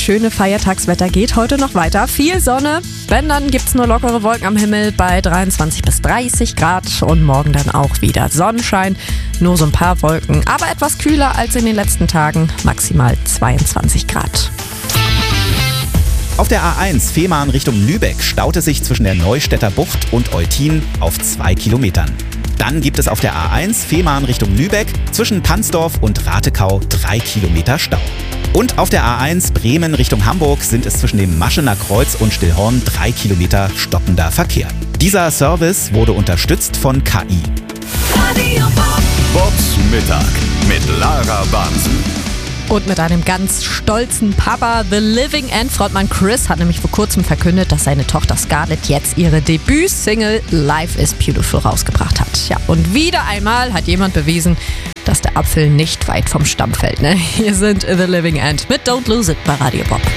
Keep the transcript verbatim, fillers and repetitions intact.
schöne Feiertagswetter geht heute noch weiter. Viel Sonne, wenn, dann gibt es nur lockere Wolken am Himmel bei dreiundzwanzig bis dreißig Grad und morgen dann auch wieder Sonnenschein. Nur so ein paar Wolken, aber etwas kühler als in den letzten Tagen, maximal zweiundzwanzig Grad. Auf der A eins Fehmarn Richtung Lübeck staut es sich zwischen der Neustädter Bucht und Eutin auf zwei Kilometern. Dann gibt es auf der A eins Fehmarn Richtung Lübeck zwischen Pansdorf und Ratekau drei Kilometer Stau. Und auf der A eins Bremen Richtung Hamburg sind es zwischen dem Maschener Kreuz und Stillhorn drei Kilometer stockender Verkehr. Dieser Service wurde unterstützt von K I. Radio Bob. Bobs Mittag mit Lara Bansen. Und mit einem ganz stolzen Papa, The Living End Frontmann Chris hat nämlich vor kurzem verkündet, dass seine Tochter Scarlett jetzt ihre Debütsingle Life is Beautiful rausgebracht hat. Ja, und wieder einmal hat jemand bewiesen, dass der Apfel nicht weit vom Stamm fällt. Ne? Hier sind The Living End mit Don't Lose It bei Radio Bob.